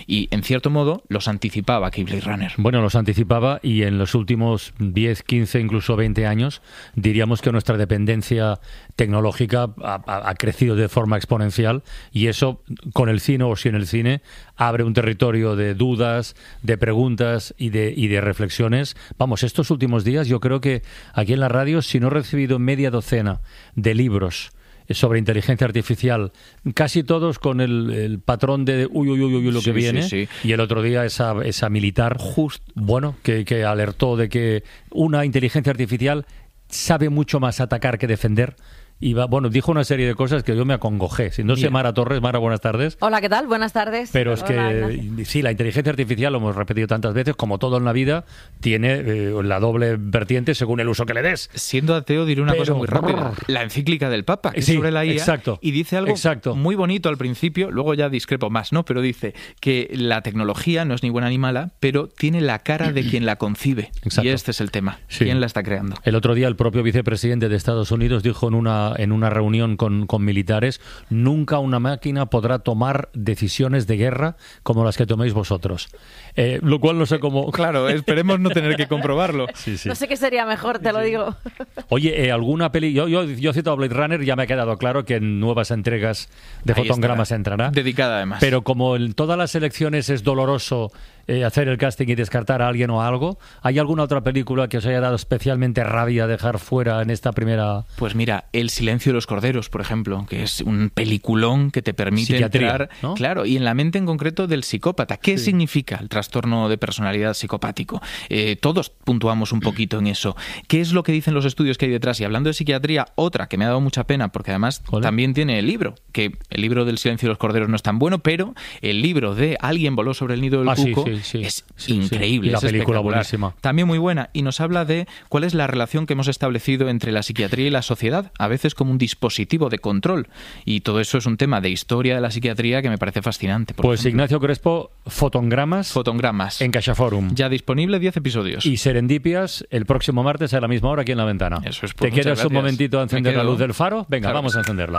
Y, en cierto modo, los anticipaba aquí Blade Runner. Bueno, los anticipaba, y en los últimos 10, 15, incluso 20 años, diríamos que nuestra dependencia tecnológica ha crecido de forma exponencial, y eso, con el cine o sin el cine, abre un territorio de dudas, de preguntas y de reflexiones. Vamos, estos últimos días yo creo que aquí en la radio, si no he recibido media docena de libros sobre inteligencia artificial, casi todos con el patrón de uy, lo que viene. Sí. Y el otro día esa militar, bueno, que alertó de que una inteligencia artificial sabe mucho más atacar que defender. Y dijo una serie de cosas que yo me acongojé. Si no sé, Mara Torres. Mara, buenas tardes. Hola, ¿qué tal? Buenas tardes. Pero es que sí, la inteligencia artificial, lo hemos repetido tantas veces, como todo en la vida, tiene la doble vertiente según el uso que le des. Siendo ateo, diré una cosa muy rápida. La encíclica del Papa, que es sobre la IA, exacto, y dice algo muy bonito al principio, luego ya discrepo más, ¿no? Pero dice que la tecnología no es ni buena ni mala, pero tiene la cara de quien la concibe. Exacto. Y este es el tema. Sí. ¿Quién la está creando? El otro día el propio vicepresidente de Estados Unidos dijo en una reunión con militares: nunca una máquina podrá tomar decisiones de guerra como las que toméis vosotros. Lo cual no sé cómo... Claro, esperemos no tener que comprobarlo. Sí. No sé qué sería mejor, te lo digo. Oye, alguna peli... Yo he citado Blade Runner, ya me ha quedado claro que en nuevas entregas de Fotogramas entrará. Dedicada, además. Pero como en todas las elecciones es doloroso hacer el casting y descartar a alguien o algo, ¿hay alguna otra película que os haya dado especialmente rabia dejar fuera en esta primera...? Pues mira, El silencio de los corderos, por ejemplo, que es un peliculón que te permite entrar, ¿no? Claro, y en la mente en concreto del psicópata. ¿Qué significa el trastorno de personalidad psicopático? Todos puntuamos un poquito en eso. ¿Qué es lo que dicen los estudios que hay detrás? Y hablando de psiquiatría, otra que me ha dado mucha pena, porque además también tiene el libro, que el libro del silencio de los corderos no es tan bueno, pero el libro de Alguien voló sobre el nido del cuco es increíble. Y la película buenísima. También muy buena. Y nos habla de cuál es la relación que hemos establecido entre la psiquiatría y la sociedad, a veces como un dispositivo de control. Y todo eso es un tema de historia de la psiquiatría que me parece fascinante. Pues ejemplo. Ignacio Crespo, Fotogramas en CaixaForum. Ya disponible, 10 episodios. Y Serendipias el próximo martes a la misma hora aquí en La Ventana. Eso es. Pues ¿te quedas un momentito a encender la luz del faro? Venga, claro, vamos a encenderla.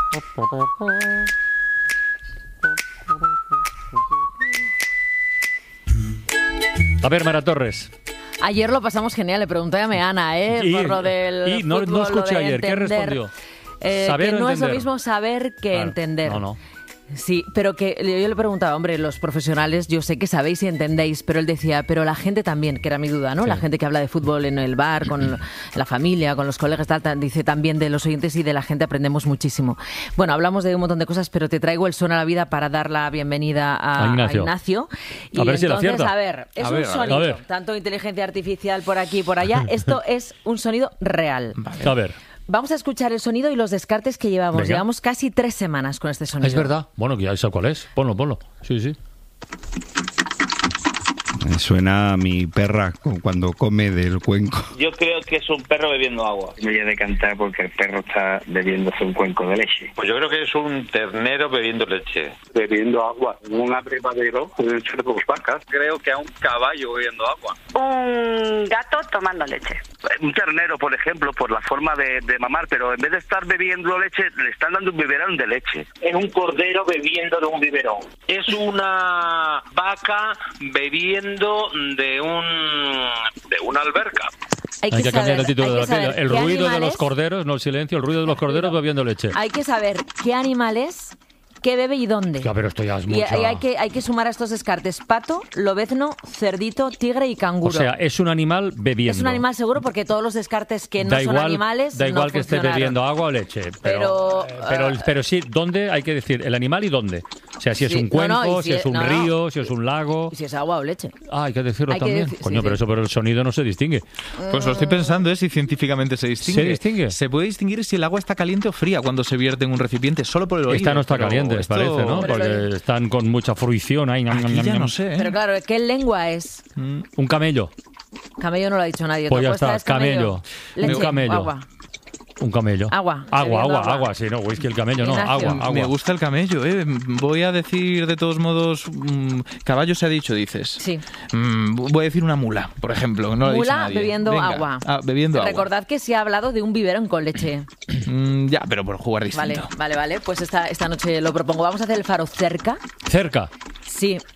A ver, Mara Torres. Ayer lo pasamos genial, le pregunté a Meana, por lo del y no fútbol, escuché ayer, ¿qué respondió? ¿Saber que no es lo mismo saber que entender. No. Sí, pero que yo le preguntaba, hombre, los profesionales, yo sé que sabéis y entendéis, pero él decía, pero la gente también, que era mi duda, ¿no? Sí. La gente que habla de fútbol en el bar, con la familia, con los colegas, tal, dice también de los oyentes y de la gente aprendemos muchísimo. Bueno, hablamos de un montón de cosas, pero te traigo el son a la vida para dar la bienvenida a Ignacio. Y a ver si entonces, la acierta. A ver, es un sonido, tanto inteligencia artificial por aquí y por allá, esto es un sonido real. Vale. A ver. Vamos a escuchar el sonido y los descartes que llevamos. Venga. Llevamos casi 3 semanas con este sonido. Es verdad. Bueno, que ya sé cuál es. Ponlo. Sí. Me suena a mi perra cuando come del cuenco. Yo creo que es un perro bebiendo agua. Me voy a decantar porque el perro está bebiéndose un cuenco de leche. Pues yo creo que es un ternero bebiendo leche. Bebiendo agua. Un abrevadero pueden ser 2 vacas. Creo que a un caballo bebiendo agua. Un gato tomando leche. Un ternero, por ejemplo, por la forma de mamar, pero en vez de estar bebiendo leche, le están dando un biberón de leche. Es un cordero bebiendo de un biberón. Es una vaca bebiendo de una alberca. Hay que cambiar el título de la tele. El ruido de los corderos, no el silencio, el ruido de los corderos bebiendo leche. Hay que saber qué animal es, qué bebe y dónde. Ya, pero esto ya es mucho. Y hay que sumar a estos descartes: pato, lobezno, cerdito, tigre y canguro. O sea, es un animal bebiendo. Es un animal seguro porque todos los descartes que no son animales da igual no que esté bebiendo agua o leche. Pero sí, ¿dónde? Hay que decir el animal y dónde. O sea, si es un cuenco, si es un río, si es un lago. Y si es agua o leche. Ah, hay que decirlo también. Coño, pero eso por el sonido no se distingue. Pues lo estoy pensando, si científicamente se distingue. ¿Se distingue? Se puede distinguir si el agua está caliente o fría cuando se vierte en un recipiente, solo por el oído. Esta no está caliente, parece, ¿no? Porque están con mucha fruición ahí. Ya no sé. Pero claro, ¿qué lengua es? Un camello. Camello no lo ha dicho nadie. Pues ya está, camello. Leche, un camello. Agua. Un camello. Agua. Sí, no, whisky el camello, no, Ignacio. agua. Me gusta el camello, Voy a decir, de todos modos, caballo se ha dicho, dices. Sí. Voy a decir una mula, por ejemplo. No lo ha dicho nadie. Bebiendo agua. Bebiendo agua. Recordad que se ha hablado de un biberón con leche. Ya, pero por jugar distinto. Vale. Pues esta noche lo propongo. Vamos a hacer el faro cerca. ¿Cerca? Sí.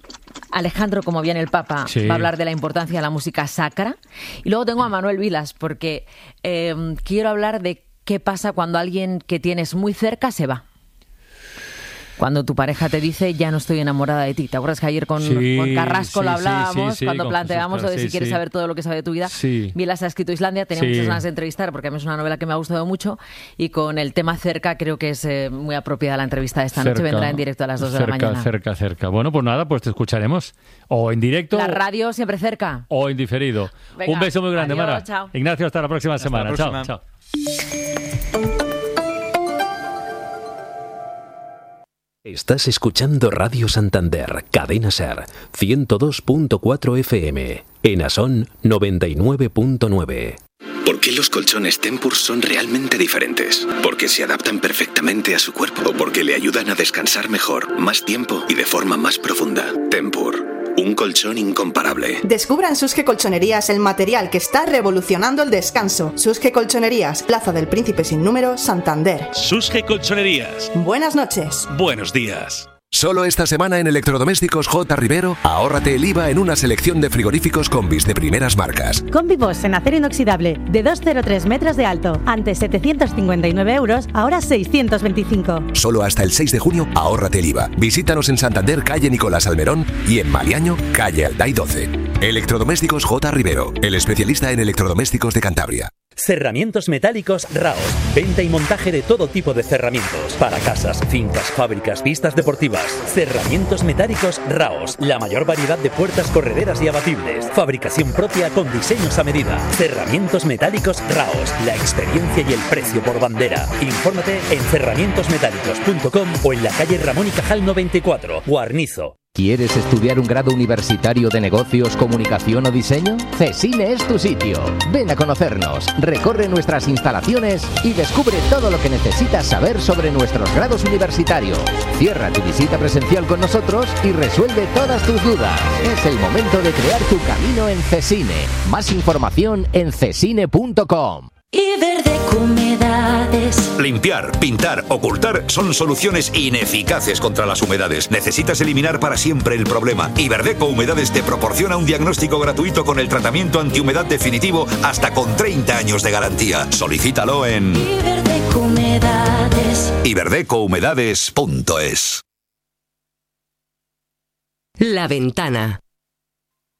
Alejandro, como viene el Papa, Sí. va a hablar de la importancia de la música sacra. Y luego tengo a Manuel Vilas, porque quiero hablar de qué pasa cuando alguien que tienes muy cerca se va. Cuando tu pareja te dice, ya no estoy enamorada de ti. ¿Te acuerdas que ayer con Carrasco lo hablábamos? Cuando planteábamos lo de si quieres saber todo lo que sabe de tu vida. Sí. Vilas ha escrito Islandia, tenía muchas ganas de entrevistar porque a mí es una novela que me ha gustado mucho y con el tema cerca creo que es muy apropiada la entrevista de esta noche. Vendrá en directo a las 2 de la mañana. Cerca. Bueno, pues nada, pues te escucharemos. O en directo. La radio siempre cerca. O en diferido. Venga, un beso muy grande, adiós, Mara. chao. Ignacio, hasta la próxima semana. la próxima. Chao. Estás escuchando Radio Santander, Cadena Ser, 102.4 FM, en Asón 99.9. ¿Por qué los colchones Tempur son realmente diferentes? Porque se adaptan perfectamente a su cuerpo o porque le ayudan a descansar mejor, más tiempo y de forma más profunda. Tempur, un colchón incomparable. Descubra en Susge Colchonerías el material que está revolucionando el descanso. Susge Colchonerías, Plaza del Príncipe sin número, Santander. Susge Colchonerías. Buenas noches. Buenos días. Solo esta semana en Electrodomésticos J. Rivero, ahórrate el IVA en una selección de frigoríficos Combis de primeras marcas. Combibox en acero inoxidable de 203 metros de alto, antes 759 euros, ahora 625. Solo hasta el 6 de junio, ahórrate el IVA. Visítanos en Santander, calle Nicolás Almerón, y en Maliaño, calle Alday 12. Electrodomésticos J. Rivero, el especialista en electrodomésticos de Cantabria. Cerramientos metálicos Raos. Venta y montaje de todo tipo de cerramientos. Para casas, fincas, fábricas, pistas deportivas. Cerramientos metálicos Raos. La mayor variedad de puertas correderas y abatibles. Fabricación propia con diseños a medida. Cerramientos metálicos Raos. La experiencia y el precio por bandera. Infórmate en cerramientosmetálicos.com o en la calle Ramón y Cajal 94, Guarnizo. ¿Quieres estudiar un grado universitario de negocios, comunicación o diseño? CESINE es tu sitio. Ven a conocernos, recorre nuestras instalaciones y descubre todo lo que necesitas saber sobre nuestros grados universitarios. Cierra tu visita presencial con nosotros y resuelve todas tus dudas. Es el momento de crear tu camino en CESINE. Más información en cesine.com. Iberdeco Humedades. Limpiar, pintar, ocultar son soluciones ineficaces contra las humedades. Necesitas eliminar para siempre el problema. Iberdeco Humedades te proporciona un diagnóstico gratuito con el tratamiento antihumedad definitivo hasta con 30 años de garantía. Solicítalo en Iberdeco Humedades. iberdecouhumedades.es. La Ventana.